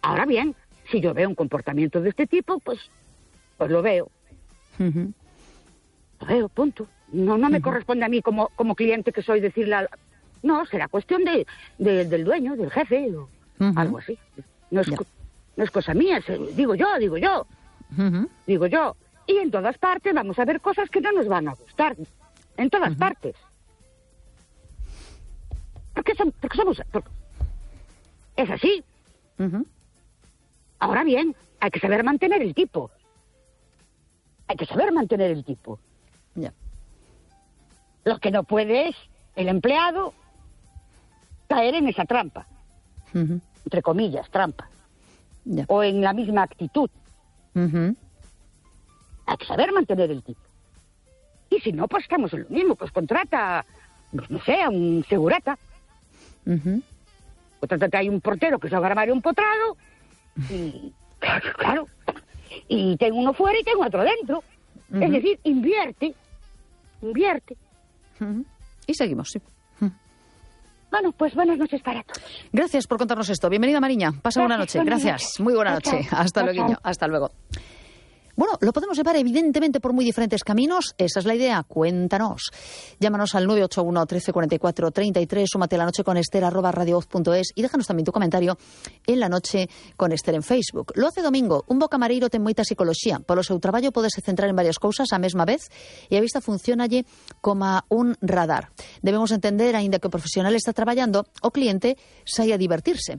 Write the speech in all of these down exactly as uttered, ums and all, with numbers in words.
Ahora bien, si yo veo un comportamiento de este tipo, pues, pues lo veo. Uh-huh. Lo veo, punto. No, no me Uh-huh. corresponde a mí como, como cliente que soy decirle al... No, será cuestión de, de, del dueño, del jefe, o uh-huh. algo así. No es, yeah. no es cosa mía, es, digo yo, digo yo. Uh-huh. Digo yo. Y en todas partes vamos a ver cosas que no nos van a gustar. En todas uh-huh. partes. Porque, son, porque somos... Porque es así. Uh-huh. Ahora bien, hay que saber mantener el tipo. Hay que saber mantener el tipo. Ya. Yeah. Lo que no puede es el empleado caer en esa trampa. Uh-huh. Entre comillas, trampa. Yeah. O en la misma actitud. Uh-huh. Hay que saber mantener el tipo. Y si no, pues estamos en lo mismo. Pues contrata, pues no sé, a un segurata. Uh-huh. Contrata que hay un portero que se va a armar un potrado. Y, claro, y tengo uno fuera y tengo otro dentro. Uh-huh. Es decir, invierte. Invierte. Uh-huh. Y seguimos, sí. Bueno, pues buenas noches para todos. Gracias por contarnos esto. Bienvenida, Mariña. Pasa buena noche. Gracias. Muy buena noche. Hasta luego. Hasta luego. Bueno, lo podemos llevar evidentemente por muy diferentes caminos. Esa es la idea. Cuéntanos. Llámanos al nueve ocho uno, trece cuarenta y cuatro, treinta y tres. Súmate a La Noche con Ester, arroba radiovoz punto es. Y déjanos también tu comentario en La Noche con Ester en Facebook. Lo hace Domingo. Un bo camareiro ten moita psicoloxía. Polo seu traballo podese centrar en varias cousas á mesma vez e a vista funcionalle como un radar. Debemos entender, aínda que o profesional está traballando, o cliente sai a divertirse.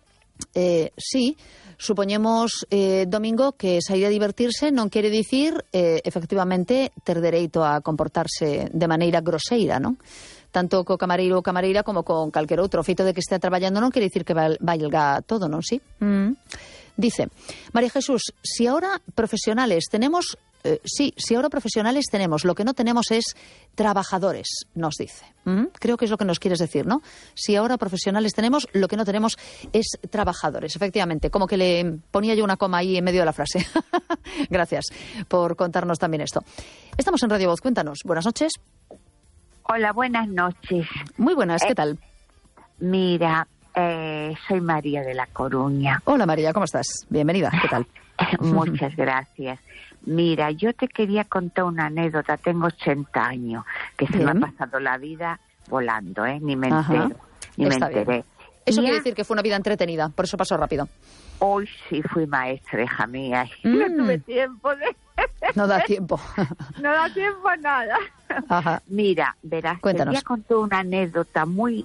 Eh, sí, supoñemos, eh, Domingo, que sair a divertirse non quere dicir, eh, efectivamente, ter dereito a comportarse de maneira groseira, non? Tanto co camareiro ou camareira como con calquer outro. O feito de que estea traballando non quere dicir que valga todo, non? Sí? Mm. Dice, María Jesús, si ahora profesionales tenemos... Eh, sí, si ahora profesionales tenemos, lo que no tenemos es trabajadores, nos dice. ¿Mm? Creo que es lo que nos quieres decir, ¿no? Si ahora profesionales tenemos, lo que no tenemos es trabajadores. Efectivamente, como que le ponía yo una coma ahí en medio de la frase. Gracias por contarnos también esto. Estamos en Radio Voz, cuéntanos. Buenas noches. Hola, buenas noches. Muy buenas, ¿qué eh, tal? Mira, eh, soy María de La Coruña. Hola María, ¿cómo estás? Bienvenida, ¿qué tal? Muchas gracias. Mira, yo te quería contar una anécdota. Tengo ochenta años, que se bien. me ha pasado la vida volando, ¿eh? Ni me Ajá. entero, ni Está me enteré. Bien. Eso y quiere ya, decir que fue una vida entretenida, por eso pasó rápido. Hoy sí fui maestra, hija mía. Y Mm. no tuve tiempo de... No da tiempo. No da tiempo a nada. Ajá. Mira, verás, Cuéntanos. te voy a contar una anécdota muy...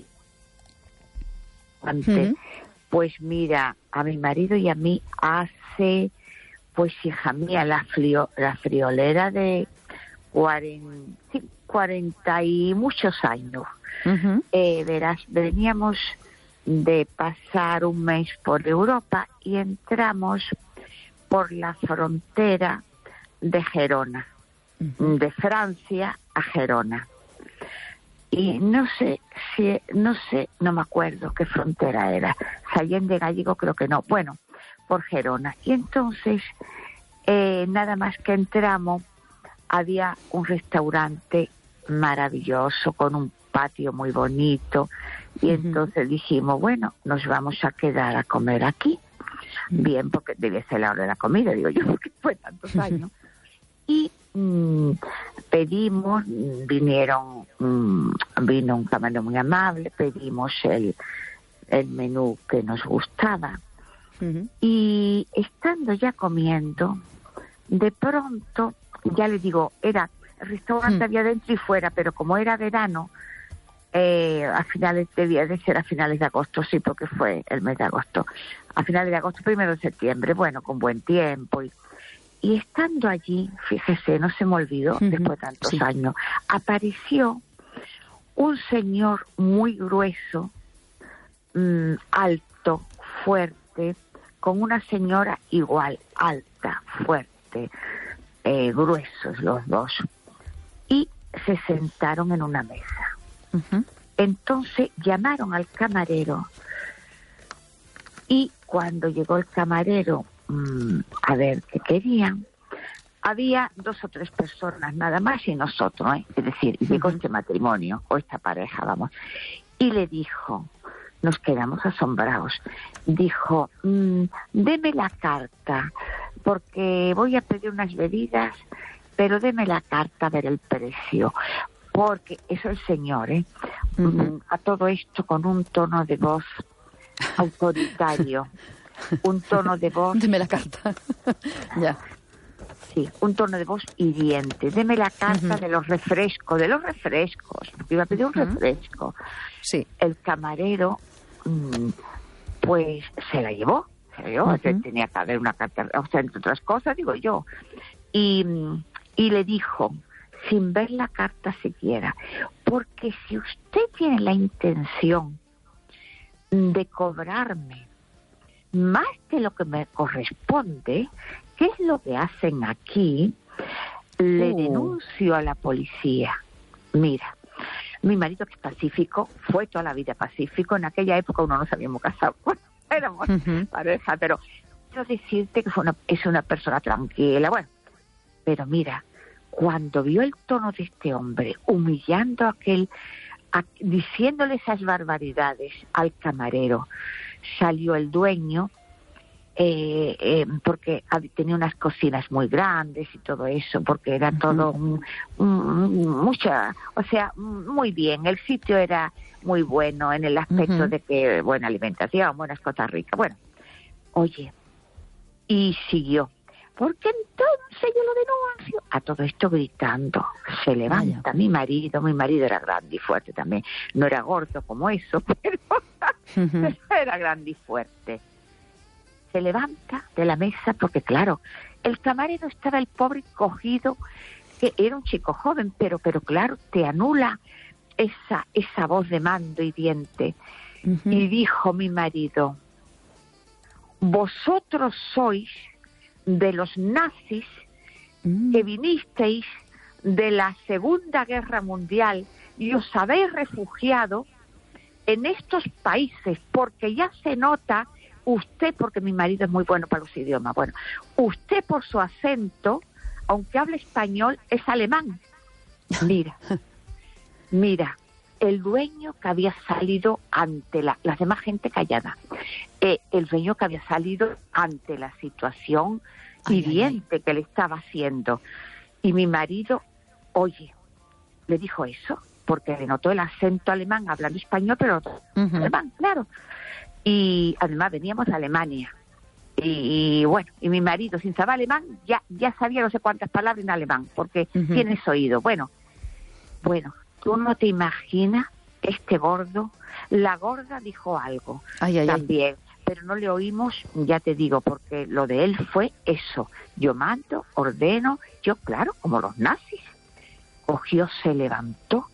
Mm. Pues mira, a mi marido y a mí hace... Pues hija mía, la, frío, la friolera de cuarenta, cuarenta y muchos años. Uh-huh. Eh, verás, veníamos de pasar un mes por Europa y entramos por la frontera de Gerona, uh-huh. de Francia a Gerona. Y no sé, si no sé, no me acuerdo qué frontera era. Sallén de Gallego creo que no. Bueno, por Gerona. Y entonces, eh, nada más que entramos, había un restaurante maravilloso con un patio muy bonito. Y uh-huh. entonces dijimos, bueno, nos vamos a quedar a comer aquí. Uh-huh. Bien, porque debía ser la hora de la comida, digo yo, porque fue tantos años. Y mmm, pedimos, vinieron, mmm, vino un camarero muy amable, pedimos el, el menú que nos gustaba. Uh-huh. Y estando ya comiendo, de pronto, ya le digo, era, el restaurante uh-huh. había dentro y fuera, pero como era verano, eh, a finales, debía de ser a finales de agosto, sí, porque fue el mes de agosto, a finales de agosto, primero de septiembre, bueno, con buen tiempo. Y, y estando allí, fíjese, no se me olvidó, uh-huh. después de tantos sí. años, apareció un señor muy grueso, mmm, alto, fuerte, con una señora igual, alta, fuerte, eh, gruesos los dos, y se sentaron en una mesa. Uh-huh. Entonces llamaron al camarero y cuando llegó el camarero mmm, a ver qué querían, había dos o tres personas nada más y nosotros, ¿eh? Es decir, uh-huh. llegó este matrimonio o esta pareja, vamos, y le dijo, nos quedamos asombrados. Dijo, mmm, deme la carta, porque voy a pedir unas bebidas, pero deme la carta a ver el precio. Porque eso el señor, ¿eh? Uh-huh. A todo esto con un tono de voz autoritario, un tono de voz... Deme la carta. Ya. Sí, un tono de voz hiriente. Deme la carta uh-huh. de los refrescos, de los refrescos, porque iba a pedir un uh-huh. refresco. Sí. El camarero, pues, se la llevó, se la llevó, uh-huh. o sea, tenía que haber una carta, o sea, entre otras cosas, digo yo. Y, y le dijo, sin ver la carta siquiera, porque si usted tiene la intención de cobrarme más de lo que me corresponde, ¿qué es lo que hacen aquí? Le uh. denuncio a la policía. Mira, mi marido, que es pacífico, fue toda la vida pacífico. En aquella época uno no se habíamos casado, bueno, éramos uh-huh. pareja, pero quiero decirte que fue una, es una persona tranquila, bueno, pero mira, cuando vio el tono de este hombre, humillando a aquel, a, diciéndole esas barbaridades al camarero, salió el dueño, eh, eh, porque tenía unas cocinas muy grandes y todo eso, porque era uh-huh. todo um, um, mucha, o sea, muy bien, el sitio era muy bueno en el aspecto uh-huh. de que buena alimentación, buenas cosas ricas, bueno, oye, y siguió. Porque entonces yo lo denuncio. A todo esto gritando. Se levanta Vaya. mi marido. Mi marido era grande y fuerte también. No era gordo como eso, pero uh-huh. era grande y fuerte. Se levanta de la mesa porque, claro, el camarero estaba el pobre cogido, que era un chico joven, pero, pero claro, te anula esa, esa voz de mando y diente. Uh-huh. Y dijo mi marido, vosotros sois de los nazis mm. que vinisteis de la Segunda Guerra Mundial y os habéis refugiado en estos países, porque ya se nota usted, porque mi marido es muy bueno para los idiomas, bueno, usted por su acento, aunque hable español, es alemán. Mira, mira, el dueño que había salido ante la, la demás gente callada, eh, el dueño que había salido ante la situación ay, hiriente ay, ay. que le estaba haciendo. Y mi marido, oye, le dijo eso, porque le notó el acento alemán, hablando español, pero uh-huh. alemán, claro. Y además veníamos de Alemania. Y, y bueno, y mi marido, sin saber alemán, ya, ya sabía no sé cuántas palabras en alemán, porque uh-huh. tienes oído. Bueno, bueno, tú no te imaginas este gordo. La gorda dijo algo ay, ay, también, ay. pero no le oímos, ya te digo, porque lo de él fue eso. Yo mando, ordeno, yo claro, como los nazis. Cogió, se levantó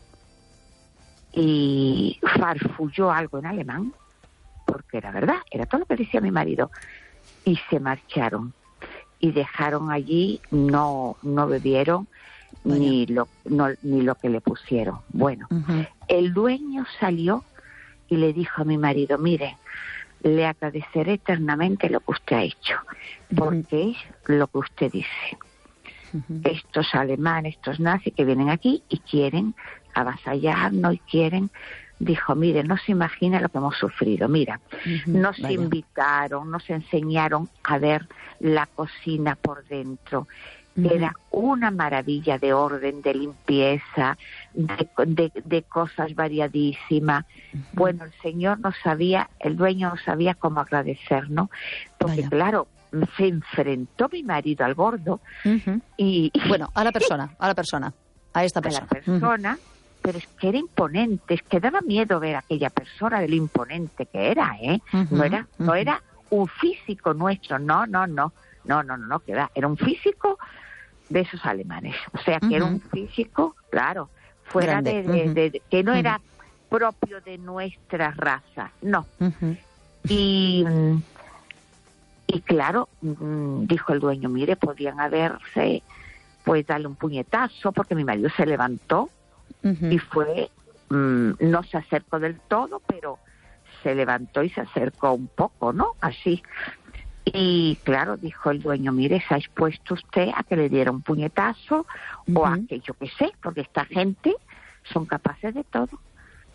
y farfulló algo en alemán, porque era verdad, era todo lo que decía mi marido. Y se marcharon y dejaron allí, no, no bebieron, bueno. ni lo no, ni lo que le pusieron. Bueno, uh-huh. el dueño salió y le dijo a mi marido, mire, le agradeceré eternamente lo que usted ha hecho, porque uh-huh. es lo que usted dice. Uh-huh. Estos alemanes, estos nazis que vienen aquí y quieren avasallarnos y quieren... Dijo, mire, no se imagina lo que hemos sufrido. Mira, uh-huh, nos vaya. invitaron, nos enseñaron a ver la cocina por dentro. Uh-huh. Era una maravilla de orden, de limpieza, de, de, de cosas variadísimas. Uh-huh. Bueno, el señor no sabía, el dueño no sabía cómo agradecernos, porque vaya. claro, se enfrentó mi marido al gordo. Uh-huh. y, y Bueno, a la persona, a la persona, a esta persona. A la persona... Uh-huh. Pero es que era imponente, es que daba miedo ver a aquella persona de lo imponente que era, ¿eh? Uh-huh, no era, uh-huh. no era un físico nuestro, no, no, no, no, no, no, no, que era, era un físico de esos alemanes, o sea, que uh-huh. era un físico, claro, fuera de, de, uh-huh. de, de, que no uh-huh. era propio de nuestra raza, no. Uh-huh. Y, y claro, dijo el dueño, mire, podían haberse, pues darle un puñetazo, porque mi marido se levantó, Uh-huh. y fue, mmm, no se acercó del todo, pero se levantó y se acercó un poco, ¿no? Así. Y claro, dijo el dueño, mire, se ha expuesto usted a que le diera un puñetazo uh-huh. o a que yo qué sé, porque esta gente son capaces de todo.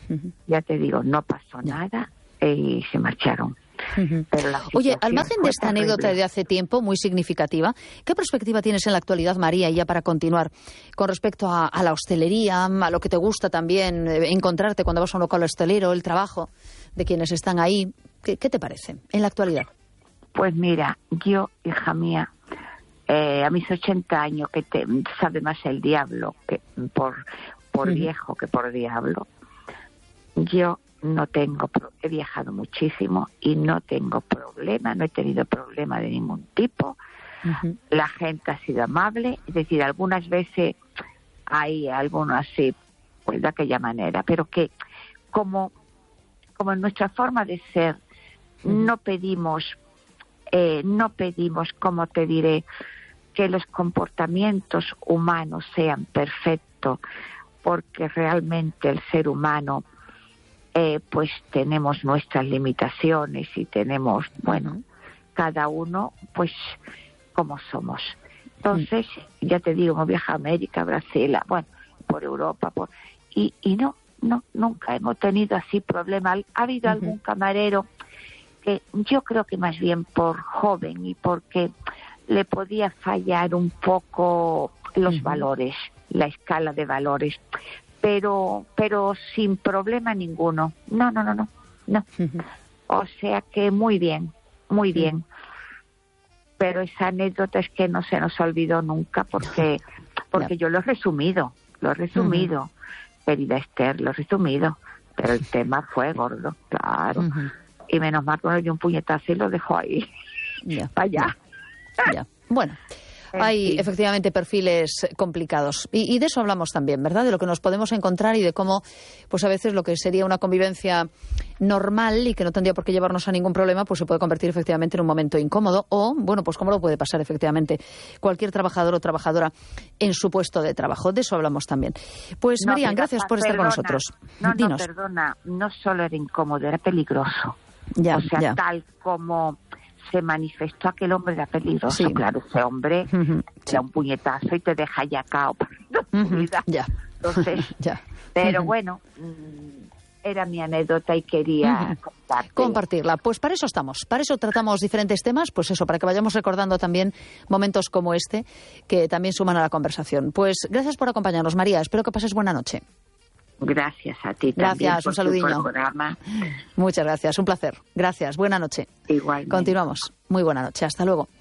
uh-huh. ya te digo, no pasó ya. nada y se marcharon. Uh-huh. Pero Oye, al margen de esta terrible. anécdota de hace tiempo, muy significativa, ¿qué perspectiva tienes en la actualidad, María, y ya para continuar, con respecto a, a la hostelería, a lo que te gusta también eh, encontrarte cuando vas a un local hostelero, el trabajo de quienes están ahí? ¿Qué, qué te parece en la actualidad? Pues mira, yo, hija mía, eh, a mis ochenta años, que te, sabe más el diablo que por, por uh-huh. viejo que por diablo, yo no tengo, he viajado muchísimo y no tengo problema, no he tenido problema de ningún tipo. Uh-huh. La gente ha sido amable, es decir, algunas veces hay algunos así, pues de aquella manera, pero que como, como en nuestra forma de ser, uh-huh. no pedimos, eh, no pedimos, como te diré, que los comportamientos humanos sean perfectos, porque realmente el ser humano Eh, pues tenemos nuestras limitaciones y tenemos, bueno, cada uno, pues, como somos. Entonces, mm. ya te digo, hemos viajado a América, Brasil, bueno, por Europa, por y, y no, no, nunca hemos tenido así problemas. Ha habido uh-huh. algún camarero que yo creo que más bien por joven y porque le podía fallar un poco los uh-huh. valores, la escala de valores. pero pero sin problema ninguno. No, no, no, no. no. Uh-huh. O sea que muy bien, muy uh-huh. bien. Pero esa anécdota es que no se nos olvidó nunca porque porque yeah. yo lo he resumido, lo he resumido, uh-huh. querida Esther, lo he resumido. Pero el tema fue gordo, claro. Uh-huh. Y menos mal que me dio un puñetazo y lo dejó ahí. Yeah. Para allá. Yeah. Yeah. Bueno. Hay efectivamente perfiles complicados y, y de eso hablamos también, ¿verdad? De lo que nos podemos encontrar y de cómo, pues a veces lo que sería una convivencia normal y que no tendría por qué llevarnos a ningún problema, pues se puede convertir efectivamente en un momento incómodo o, bueno, pues cómo lo puede pasar efectivamente cualquier trabajador o trabajadora en su puesto de trabajo. De eso hablamos también. Pues no, María, gracias por estar perdona, con nosotros. No, Dinos. no, perdona, no solo era incómodo, era peligroso. Ya, o sea, ya. tal como se manifestó aquel hombre, era peligroso. Sí. Claro, ese hombre uh-huh. te da un puñetazo y te deja ya cao para tu uh-huh. vida. Ya. Entonces, ya. pero uh-huh. bueno, era mi anécdota y quería uh-huh. compartirla. Pues para eso estamos, para eso tratamos diferentes temas, pues eso, para que vayamos recordando también momentos como este, que también suman a la conversación. Pues gracias por acompañarnos, María, espero que pases buena noche. Gracias a ti también. Gracias, por un saludillo. Programa. Muchas gracias, un placer. Gracias, buena noche. Igualmente. Continuamos. Muy buena noche, hasta luego.